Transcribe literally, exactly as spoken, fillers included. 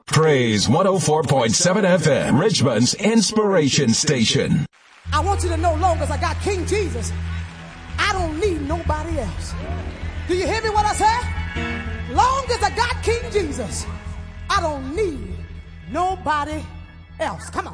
Praise one oh four point seven F M, Richmond's inspiration station. I want you to know, long as I got King Jesus, I don't need nobody else. Do you hear me what I say? Long as I got King Jesus, I don't need nobody else. Come on.